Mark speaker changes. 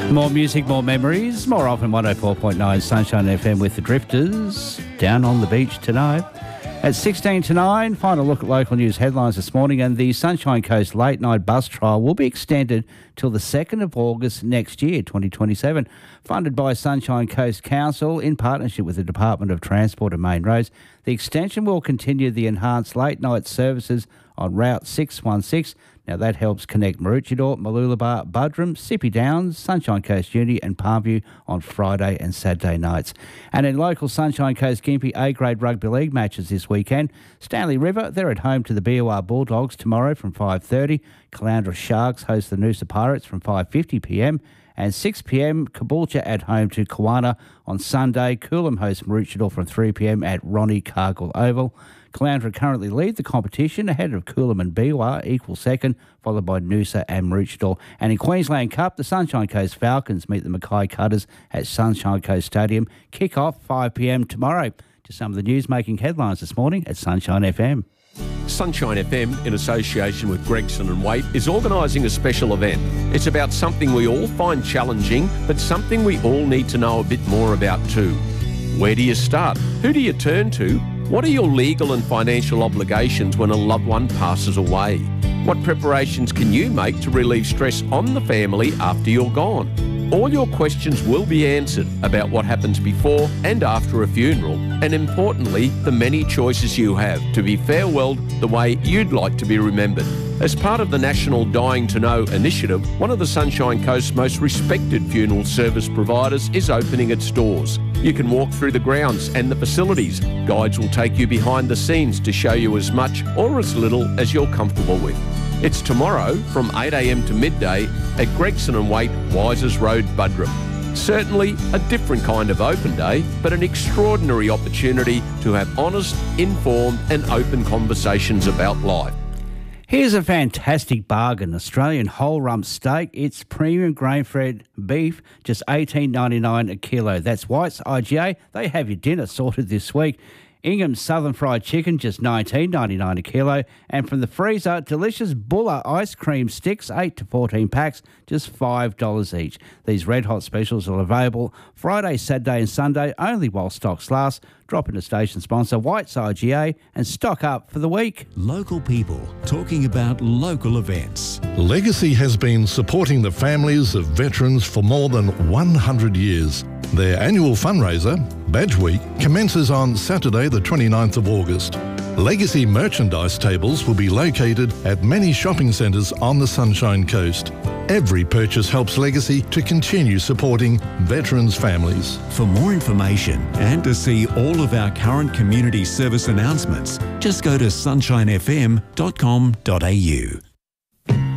Speaker 1: More music, more memories, more often 104.9 Sunshine FM with the Drifters down on the beach tonight. At 16 to 9, final look at local news headlines this morning, and the Sunshine Coast late night bus trial will be extended till the 2nd of August next year, 2027. Funded by Sunshine Coast Council in partnership with the Department of Transport and Main Roads, the extension will continue the enhanced late night services on Route 616. Now, that helps connect Maroochydore, Mooloolaba, Buderim, Sippy Downs, Sunshine Coast Uni and Palmview on Friday and Saturday nights. And in local Sunshine Coast Gympie A-grade rugby league matches this weekend, Stanley River, they're at home to the BOR Bulldogs tomorrow from 5:30. Caloundra Sharks host the Noosa Pirates from 5:50pm. And 6pm, Caboolture at home to Kawana on Sunday. Coolum hosts Maroochydore from 3pm at Ronnie Cargill Oval. Caloundra currently lead the competition ahead of Coolum and Biwa, equal second, followed by Noosa and Maroochydore. And in Queensland Cup, the Sunshine Coast Falcons meet the Mackay Cutters at Sunshine Coast Stadium. Kick-off 5pm tomorrow. Just some of the news making headlines this morning at Sunshine FM.
Speaker 2: Sunshine FM, in association with Gregson and Waite, is organising a special event. It's about something we all find challenging, but something we all need to know a bit more about too. Where do you start? Who do you turn to? What are your legal and financial obligations when a loved one passes away? What preparations can you make to relieve stress on the family after you're gone? All your questions will be answered about what happens before and after a funeral, and importantly, the many choices you have to be farewelled the way you'd like to be remembered. As part of the National Dying to Know initiative, one of the Sunshine Coast's most respected funeral service providers is opening its doors. You can walk through the grounds and the facilities. Guides will take you behind the scenes to show you as much or as little as you're comfortable with. It's tomorrow from 8am to midday at Gregson and Waite, Wisers Road, Buderim. Certainly a different kind of open day, but an extraordinary opportunity to have honest, informed and open conversations about life.
Speaker 1: Here's a fantastic bargain. Australian whole rump steak. It's premium grain-fed beef, just $18.99 a kilo. That's White's IGA. They have your dinner sorted this week. Ingham's Southern Fried Chicken, just $19.99 a kilo. And from the freezer, delicious Bulla ice cream sticks, 8 to 14 packs, just $5 each. These red hot specials are available Friday, Saturday and Sunday, only while stocks last. Drop in a station sponsor, White's IGA, and stock up for the week.
Speaker 3: Local people talking about local events.
Speaker 4: Legacy has been supporting the families of veterans for more than 100 years. Their annual fundraiser, Badge Week, commences on Saturday the 29th of August. Legacy merchandise tables will be located at many shopping centres on the Sunshine Coast. Every purchase helps Legacy to continue supporting veterans' families.
Speaker 3: For more information and to see all of our current community service announcements, just go to sunshinefm.com.au.